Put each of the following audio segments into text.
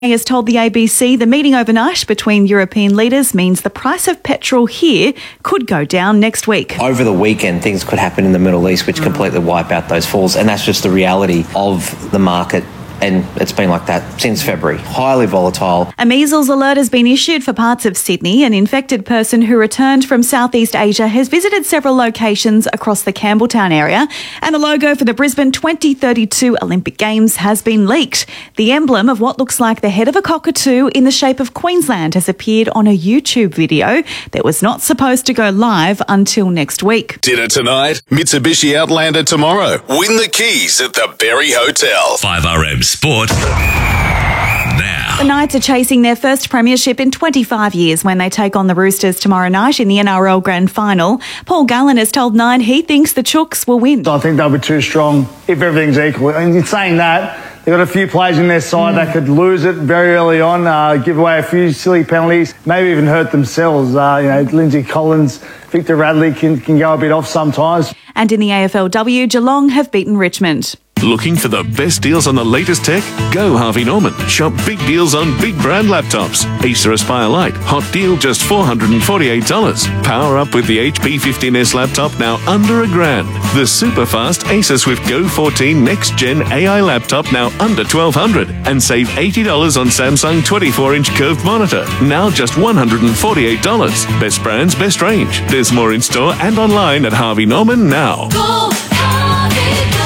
has told the ABC the meeting overnight between European leaders means the price of petrol here could go down next week. Over the weekend, things could happen in the Middle East which completely wipe out those falls, and that's just the reality of the market. And it's been like that since February. Highly volatile. A measles alert has been issued for parts of Sydney. An infected person who returned from Southeast Asia has visited several locations across the Campbelltown area. And the logo for the Brisbane 2032 Olympic Games has been leaked. The emblem of what looks like the head of a cockatoo in the shape of Queensland has appeared on a YouTube video that was not supposed to go live until next week. Dinner tonight, Mitsubishi Outlander tomorrow. Win the keys at the Berry Hotel. 5RM Sport now. The Knights are chasing their first premiership in 25 years when they take on the Roosters tomorrow night in the NRL Grand Final. Paul Gallen has told Nine he thinks the Chooks will win. I think they'll be too strong if everything's equal. And in saying that, they've got a few players in their side that could lose it very early on, give away a few silly penalties, maybe even hurt themselves. Lindsay Collins, Victor Radley can go a bit off sometimes. And in the AFLW, Geelong have beaten Richmond. Looking for the best deals on the latest tech? Go Harvey Norman. Shop big deals on big brand laptops. Acer Aspire Lite, hot deal just $448. Power up with the HP 15S laptop now under $1,000. The super fast Acer Swift Go 14 next gen AI laptop now under $1,200. And save $80 on Samsung 24-inch curved monitor, now just $148. Best brands, best range. There's more in store and online at Harvey Norman now. Go, Harvey, go.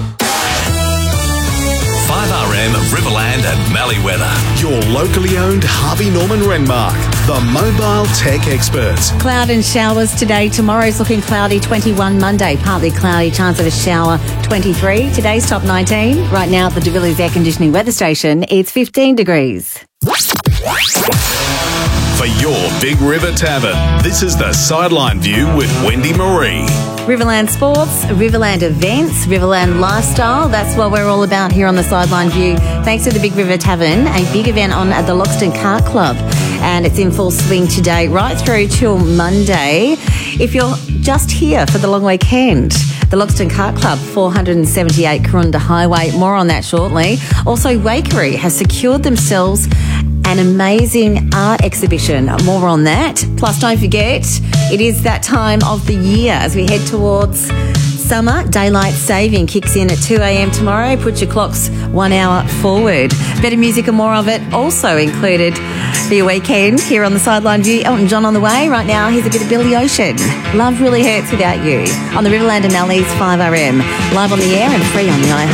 5RM Riverland and Mallywether. Your locally owned Harvey Norman Renmark, the mobile tech experts. Cloud and showers today. Tomorrow's looking cloudy, 21 Monday. Partly cloudy, chance of a shower, 23. Today's top 19. Right now at the De Villiers Air Conditioning Weather Station, it's 15 degrees. For your Big River Tavern, this is the Sideline View with Wendy Marie. Riverland Sports, Riverland Events, Riverland Lifestyle. That's what we're all about here on the Sideline View. Thanks to the Big River Tavern, a big event on at the Loxton Kart Club. And it's in full swing today, right through till Monday. If you're just here for the long weekend, the Loxton Kart Club, 478 Karoonda Highway. More on that shortly. Also, Wakery has secured themselves an amazing art exhibition. More on that. Plus, don't forget, it is that time of the year as we head towards summer. Daylight saving kicks in at 2 a.m. tomorrow. Put your clocks 1 hour forward. Better music and more of it also included for your weekend here on the Sideline View. Elton John on the way. Right now, here's a bit of Billy Ocean. Love really hurts without you. On the Riverland and Malleys 5RM. Live on the air and free on the iHeart